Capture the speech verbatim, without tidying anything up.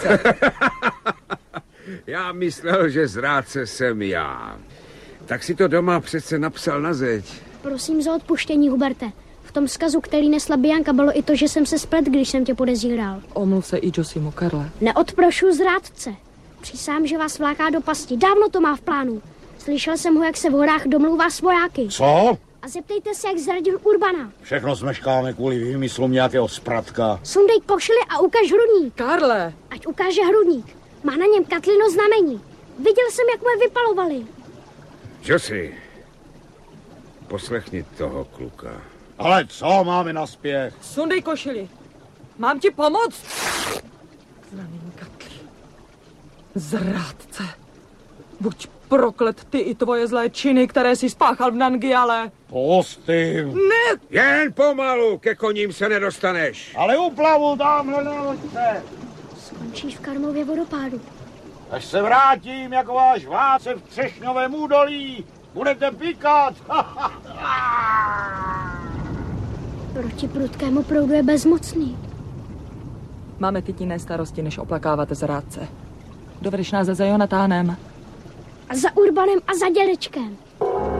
Já myslel, že zrádce jsem já. Tak si to doma přece napsal na zeď. Prosím za odpuštění, Huberte. V tom vzkazu, který nesla Bianka, bylo i to, že jsem se splet, když jsem tě podezíral. Omluv se i Josimu, Karle. Neodprošu zrádce. Přísám, že vás vláká do pasti. Dávno to má v plánu. Slyšel jsem ho, jak se v horách domlouvá s vojáky. Co? A zeptejte se, jak zradil Urbana. Všechno smeškáme kvůli výmyslům nějakého spratka. Sundej košili a ukaž hrudník. Karle! Ať ukáže hrudník. Má na něm Katlino znamení. Viděl jsem, jak mu je vypalovali. Josi, poslechni toho kluka. Ale co máme naspěch? Sundej košili. Mám ti pomoct? Znamení Katly. Zrádce. Buď proklet ty i tvoje zlé činy, které si spáchal v Nangiale. Pustim. Ne! Jen pomalu, ke koním se nedostaneš. Ale uplavu tamhle na loďce. Skončíš v Karmově vodopádu. Až se vrátím jako váš vládce v Třešňovém údolí, budete pikat. Proti prudkému proudu je bezmocný. Máme teď jiné starosti, než oplakávat zrádce. Dovedeš nás za Jonatánem? A za Urbanem a za dědečkem.